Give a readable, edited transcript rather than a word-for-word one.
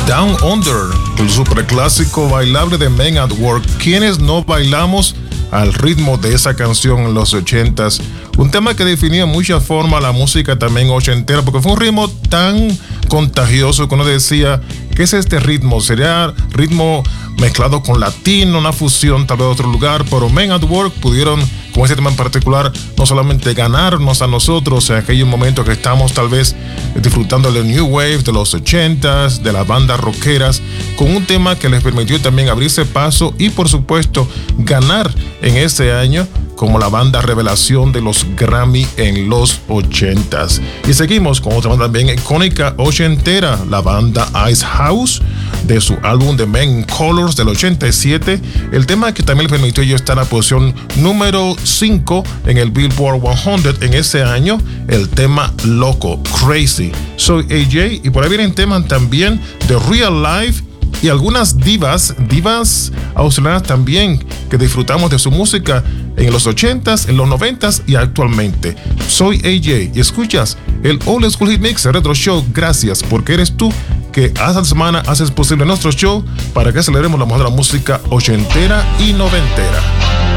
Down Under, el superclásico bailable de Men at Work. ¿Quiénes no bailamos al ritmo de esa canción en los 80s? Un tema que definía en mucha forma la música también ochentera, porque fue un ritmo tan contagioso que uno decía, ¿qué es este ritmo? ¿Sería ritmo mezclado con latino, una fusión tal vez de otro lugar? Pero Men at Work pudieron, con ese tema en particular, no solamente ganarnos a nosotros en aquellos momentos que estamos tal vez disfrutando del New Wave de los 80s, de las bandas rockeras, con un tema que les permitió también abrirse paso y por supuesto ganar en ese año como la banda revelación de los Grammy en los 80s. Y seguimos con otra banda también icónica ochentera, la banda Ice House, de su álbum The Men in Colors del 87, el tema que también le permitió ellos estar en la posición número 5 en el Billboard 100 en ese año, el tema Loco, Crazy. Soy AJ y por ahí vienen temas también de Real Life y algunas divas australianas también que disfrutamos de su música en los 80s, en los 90s y actualmente. Soy AJ y escuchas el Old School Hit Mix Retro Show. Gracias porque eres tú que hace semana haces posible nuestro show para que celebremos la mejor de la música ochentera y noventera.